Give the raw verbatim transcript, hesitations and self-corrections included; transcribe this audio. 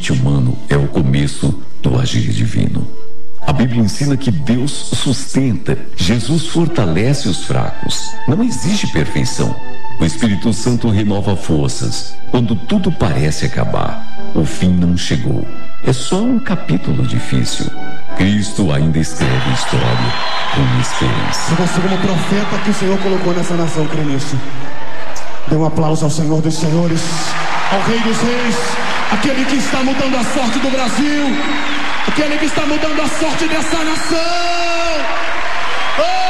limite humano é o começo do agir divino. A Bíblia ensina que Deus sustenta, Jesus fortalece os fracos. Não existe perfeição. O Espírito Santo renova forças. Quando tudo parece acabar, o fim não chegou. É só um capítulo difícil. Cristo ainda escreve história com esperança. Se você, como profeta que o Senhor colocou nessa nação, crê nisso. Dê um aplauso ao Senhor dos Senhores, ao Rei dos Reis, aquele que está mudando a sorte do Brasil, aquele que está mudando a sorte dessa nação. Oh!